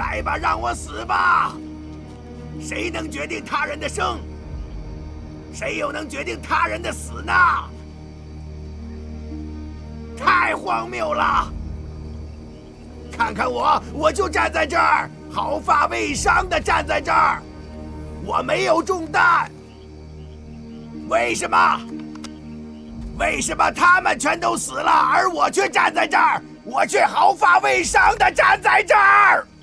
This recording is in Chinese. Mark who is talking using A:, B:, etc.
A: 来吧，让我死吧！谁能决定他人的生？谁又能决定他人的死呢？太荒谬了！看看我就站在这儿，毫发未伤地站在这儿，我没有中弹。为什么？为什么他们全都死了，而我却站在这儿？我却毫发未伤地站在这儿。